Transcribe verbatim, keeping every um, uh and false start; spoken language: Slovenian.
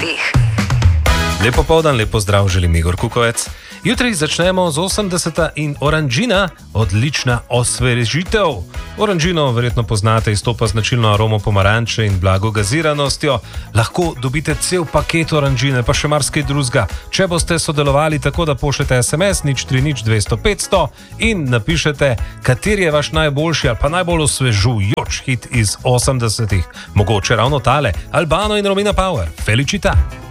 osemdesetih. Lepo povdan, lepo zdrav, želim Igor Kukovec. Jutri začnemo z osemdeseta in Oranžina, odlična osvežitev. Oranžino verjetno poznate, izstopa značilno aromo pomaranče in blago gaziranostjo. Lahko dobite cel paket Oranžine, pa še marsikaj drugega. Če boste sodelovali tako, da pošljete es em es nič tri nič dvesto petsto in napišete, kateri je vaš najboljši ali pa najbolj osvežujoč hit iz osemdesetih. Mogoče ravno tale, Albano in Romina Power, Felicita.